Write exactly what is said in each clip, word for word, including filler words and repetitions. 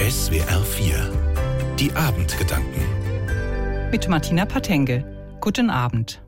S W R vier. Die Abendgedanken. Mit Martina Patengel. Guten Abend.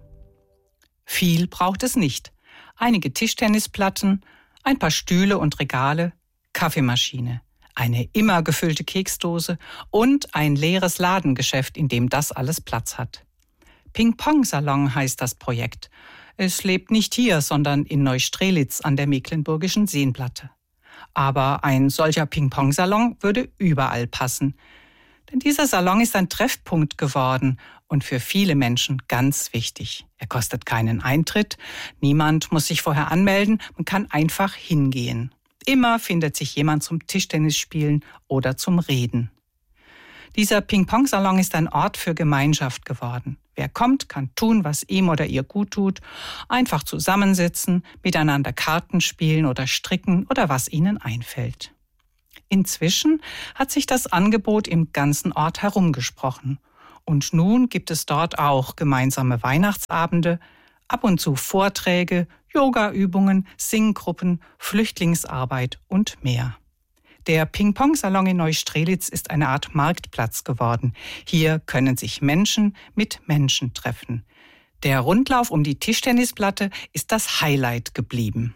Viel braucht es nicht. Einige Tischtennisplatten, ein paar Stühle und Regale, Kaffeemaschine, eine immer gefüllte Keksdose und ein leeres Ladengeschäft, in dem das alles Platz hat. Ping-Pong-Salon heißt das Projekt. Es lebt nicht hier, sondern in Neustrelitz an der Mecklenburgischen Seenplatte. Aber ein solcher Ping-Pong-Salon würde überall passen. Denn dieser Salon ist ein Treffpunkt geworden und für viele Menschen ganz wichtig. Er kostet keinen Eintritt, niemand muss sich vorher anmelden, man kann einfach hingehen. Immer findet sich jemand zum Tischtennis spielen oder zum Reden. Dieser Ping-Pong-Salon ist ein Ort für Gemeinschaft geworden. Wer kommt, kann tun, was ihm oder ihr gut tut, einfach zusammensitzen, miteinander Karten spielen oder stricken oder was ihnen einfällt. Inzwischen hat sich das Angebot im ganzen Ort herumgesprochen. Und nun gibt es dort auch gemeinsame Weihnachtsabende, ab und zu Vorträge, Yogaübungen, Singgruppen, Flüchtlingsarbeit und mehr. Der Ping-Pong-Salon in Neustrelitz ist eine Art Marktplatz geworden. Hier können sich Menschen mit Menschen treffen. Der Rundlauf um die Tischtennisplatte ist das Highlight geblieben.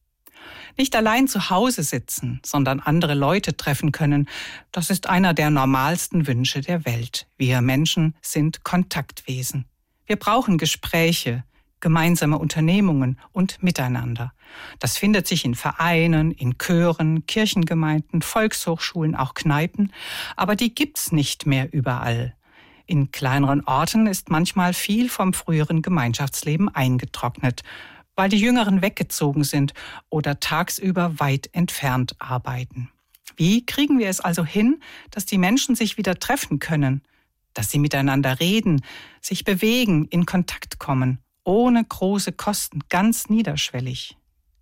Nicht allein zu Hause sitzen, sondern andere Leute treffen können, das ist einer der normalsten Wünsche der Welt. Wir Menschen sind Kontaktwesen. Wir brauchen Gespräche, gemeinsame Unternehmungen und Miteinander. Das findet sich in Vereinen, in Chören, Kirchengemeinden, Volkshochschulen, auch Kneipen. Aber die gibt's nicht mehr überall. In kleineren Orten ist manchmal viel vom früheren Gemeinschaftsleben eingetrocknet, weil die Jüngeren weggezogen sind oder tagsüber weit entfernt arbeiten. Wie kriegen wir es also hin, dass die Menschen sich wieder treffen können, dass sie miteinander reden, sich bewegen, in Kontakt kommen? Ohne große Kosten, ganz niederschwellig.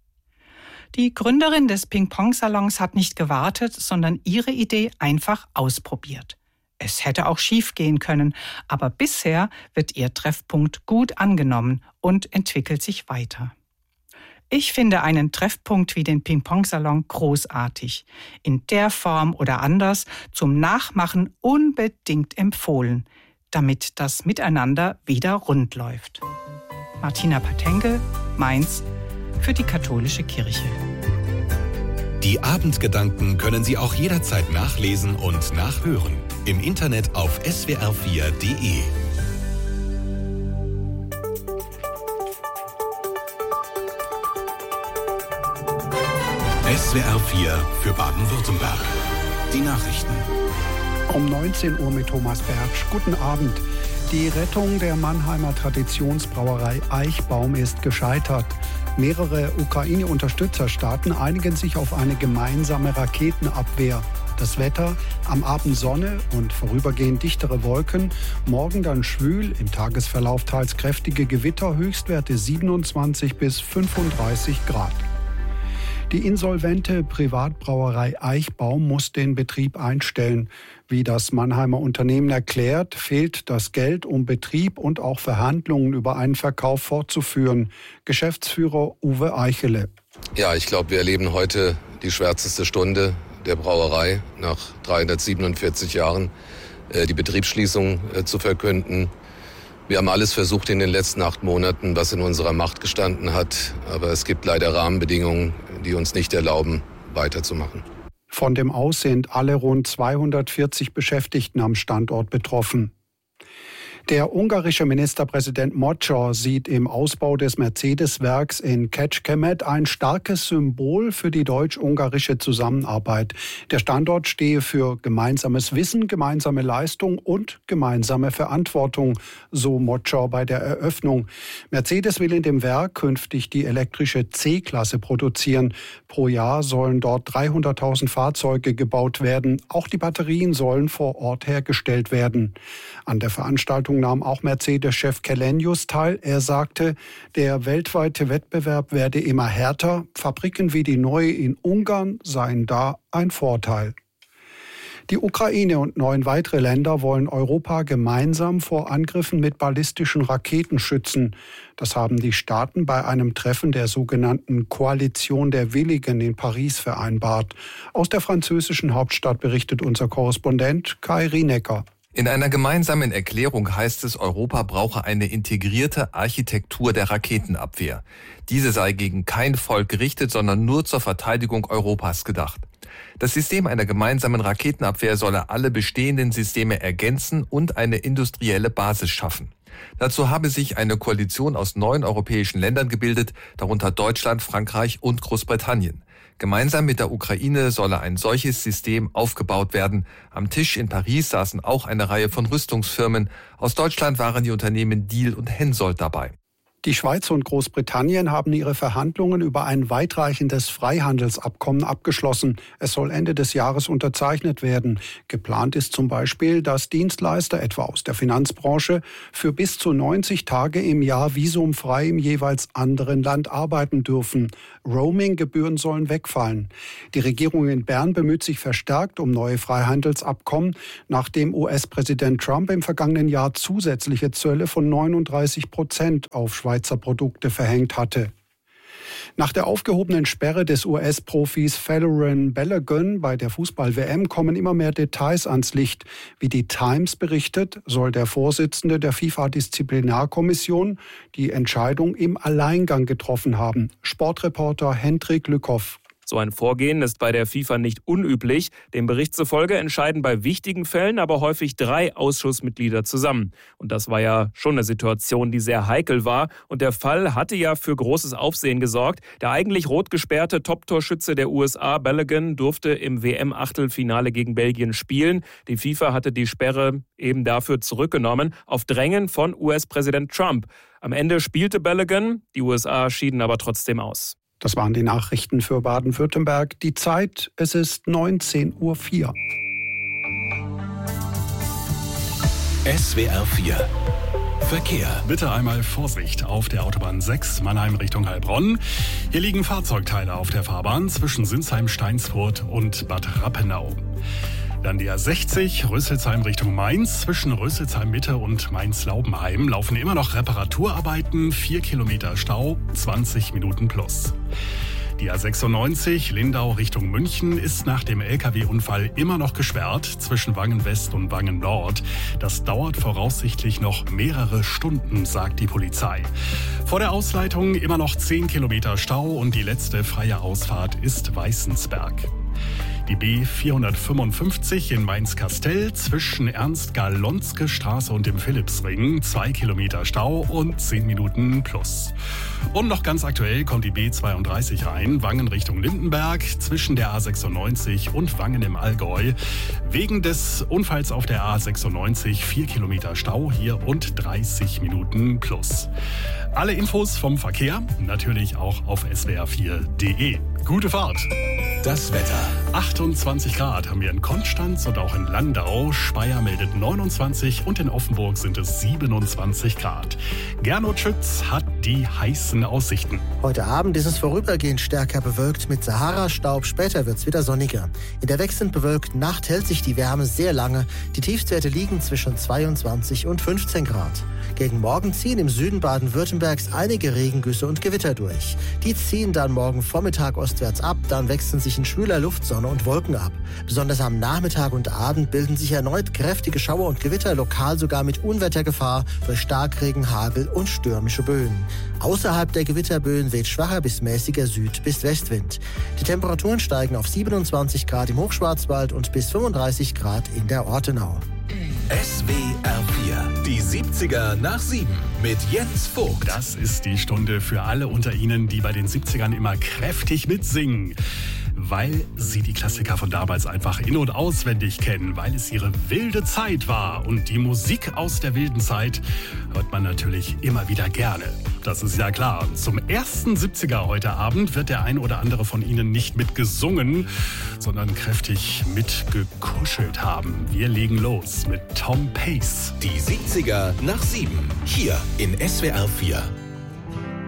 Die Gründerin des Ping-Pong-Salons hat nicht gewartet, sondern ihre Idee einfach ausprobiert. Es hätte auch schief gehen können, aber bisher wird ihr Treffpunkt gut angenommen und entwickelt sich weiter. Ich finde einen Treffpunkt wie den Ping-Pong-Salon großartig. In der Form oder anders zum Nachmachen unbedingt empfohlen, damit das Miteinander wieder rund läuft. Martina Patengel, Mainz, für die Katholische Kirche. Die Abendgedanken können Sie auch jederzeit nachlesen und nachhören. Im Internet auf S W R vier Punkt de. S W R vier für Baden-Württemberg. Die Nachrichten. Um neunzehn Uhr mit Thomas Bertsch. Guten Abend. Die Rettung der Mannheimer Traditionsbrauerei Eichbaum ist gescheitert. Mehrere Ukraine-Unterstützerstaaten einigen sich auf eine gemeinsame Raketenabwehr. Das Wetter, am Abend Sonne und vorübergehend dichtere Wolken, morgen dann schwül, im Tagesverlauf teils kräftige Gewitter, Höchstwerte siebenundzwanzig bis fünfunddreißig Grad. Die insolvente Privatbrauerei Eichbaum muss den Betrieb einstellen. Wie das Mannheimer Unternehmen erklärt, fehlt das Geld, um Betrieb und auch Verhandlungen über einen Verkauf fortzuführen. Geschäftsführer Uwe Eichele. Ja, ich glaube, wir erleben heute die schwärzeste Stunde der Brauerei nach dreihundertsiebenundvierzig Jahren, äh, die Betriebsschließung äh, zu verkünden. Wir haben alles versucht in den letzten acht Monaten, was in unserer Macht gestanden hat. Aber es gibt leider Rahmenbedingungen, die uns nicht erlauben, weiterzumachen. Von dem Aus sind alle rund zweihundertvierzig Beschäftigten am Standort betroffen. Der ungarische Ministerpräsident Mocsa sieht im Ausbau des Mercedes-Werks in Kecskemét ein starkes Symbol für die deutsch-ungarische Zusammenarbeit. Der Standort stehe für gemeinsames Wissen, gemeinsame Leistung und gemeinsame Verantwortung, so Mocsa bei der Eröffnung. Mercedes will in dem Werk künftig die elektrische C-Klasse produzieren. Pro Jahr sollen dort dreihunderttausend Fahrzeuge gebaut werden. Auch die Batterien sollen vor Ort hergestellt werden. An der Veranstaltung nahm auch Mercedes-Chef Källenius teil. Er sagte, der weltweite Wettbewerb werde immer härter. Fabriken wie die neue in Ungarn seien da ein Vorteil. Die Ukraine und neun weitere Länder wollen Europa gemeinsam vor Angriffen mit ballistischen Raketen schützen. Das haben die Staaten bei einem Treffen der sogenannten Koalition der Willigen in Paris vereinbart. Aus der französischen Hauptstadt berichtet unser Korrespondent Kai Rienecker. In einer gemeinsamen Erklärung heißt es, Europa brauche eine integrierte Architektur der Raketenabwehr. Diese sei gegen kein Volk gerichtet, sondern nur zur Verteidigung Europas gedacht. Das System einer gemeinsamen Raketenabwehr solle alle bestehenden Systeme ergänzen und eine industrielle Basis schaffen. Dazu habe sich eine Koalition aus neun europäischen Ländern gebildet, darunter Deutschland, Frankreich und Großbritannien. Gemeinsam mit der Ukraine solle ein solches System aufgebaut werden. Am Tisch in Paris saßen auch eine Reihe von Rüstungsfirmen. Aus Deutschland waren die Unternehmen Diehl und Hensoldt dabei. Die Schweiz und Großbritannien haben ihre Verhandlungen über ein weitreichendes Freihandelsabkommen abgeschlossen. Es soll Ende des Jahres unterzeichnet werden. Geplant ist zum Beispiel, dass Dienstleister, etwa aus der Finanzbranche, für bis zu neunzig Tage im Jahr visumfrei im jeweils anderen Land arbeiten dürfen. Roaming-Gebühren sollen wegfallen. Die Regierung in Bern bemüht sich verstärkt um neue Freihandelsabkommen, nachdem U S-Präsident Trump im vergangenen Jahr zusätzliche Zölle von neununddreißig Prozent auf Schweizer Produkte verhängt hatte. Nach der aufgehobenen Sperre des U S-Profis Folarin Balogun bei der Fußball-W M kommen immer mehr Details ans Licht. Wie die Times berichtet, soll der Vorsitzende der FIFA-Disziplinarkommission die Entscheidung im Alleingang getroffen haben. Sportreporter Hendrik Lückhoff. So ein Vorgehen ist bei der FIFA nicht unüblich. Dem Bericht zufolge entscheiden bei wichtigen Fällen aber häufig drei Ausschussmitglieder zusammen. Und das war ja schon eine Situation, die sehr heikel war. Und der Fall hatte ja für großes Aufsehen gesorgt. Der eigentlich rot gesperrte Top-Torschütze der U S A, Balogun, durfte im W M-Achtelfinale gegen Belgien spielen. Die FIFA hatte die Sperre eben dafür zurückgenommen, auf Drängen von U S-Präsident Trump. Am Ende spielte Balogun, die U S A schieden aber trotzdem aus. Das waren die Nachrichten für Baden-Württemberg. Die Zeit, es ist neunzehn Uhr vier. S W R vier Verkehr. Bitte einmal Vorsicht auf der Autobahn sechs Mannheim Richtung Heilbronn. Hier liegen Fahrzeugteile auf der Fahrbahn zwischen Sinsheim-Steinsfurt und Bad Rappenau. Dann die A sechzig, Rüsselsheim Richtung Mainz. Zwischen Rüsselsheim Mitte und Mainz-Laubenheim laufen immer noch Reparaturarbeiten. Vier Kilometer Stau, zwanzig Minuten plus. Die A sechsundneunzig, Lindau Richtung München, ist nach dem L K W-Unfall immer noch gesperrt zwischen Wangen West und Wangen Nord. Das dauert voraussichtlich noch mehrere Stunden, sagt die Polizei. Vor der Ausleitung immer noch zehn Kilometer Stau und die letzte freie Ausfahrt ist Weißensberg. Die B vierhundertfünfundfünfzig in Mainz-Kastell zwischen Ernst-Galonske-Straße und dem Philippsring. Zwei Kilometer Stau und zehn Minuten plus. Und noch ganz aktuell kommt die B zweiunddreißig rein, Wangen Richtung Lindenberg, zwischen der A sechsundneunzig und Wangen im Allgäu. Wegen des Unfalls auf der A sechsundneunzig vier Kilometer Stau hier und dreißig Minuten plus. Alle Infos vom Verkehr natürlich auch auf S W R vier punkt de. Gute Fahrt! Das Wetter. achtundzwanzig Grad haben wir in Konstanz und auch in Landau. Speyer meldet neunundzwanzig und in Offenburg sind es siebenundzwanzig Grad. Gernot Schütz hat die heißen Aussichten. Heute Abend ist es vorübergehend stärker bewölkt mit Sahara-Staub. Später wird es wieder sonniger. In der wechselnd bewölkten Nacht hält sich die Wärme sehr lange. Die Tiefstwerte liegen zwischen zweiundzwanzig und fünfzehn Grad. Gegen Morgen ziehen im Süden Baden-Württembergs einige Regengüsse und Gewitter durch. Die ziehen dann morgen Vormittag ostwärts ab, dann wechseln sich in schwüler Luft Sonne und Wolken ab. Besonders am Nachmittag und Abend bilden sich erneut kräftige Schauer und Gewitter, lokal sogar mit Unwettergefahr durch Starkregen, Hagel und stürmische Böen. Außerhalb der Gewitterböen weht schwacher bis mäßiger Süd- bis Westwind. Die Temperaturen steigen auf siebenundzwanzig Grad im Hochschwarzwald und bis fünfunddreißig Grad in der Ortenau. S W R vier, die siebziger nach sieben mit Jens Vogt. Das ist die Stunde für alle unter Ihnen, die bei den siebzigern immer kräftig mitsingen. Weil sie die Klassiker von damals einfach in- und auswendig kennen, weil es ihre wilde Zeit war. Und die Musik aus der wilden Zeit hört man natürlich immer wieder gerne. Das ist ja klar. Zum ersten siebziger heute Abend wird der ein oder andere von Ihnen nicht mitgesungen, sondern kräftig mitgekuschelt haben. Wir legen los mit Tom Pace. Die siebziger nach sieben, hier in S W R vier.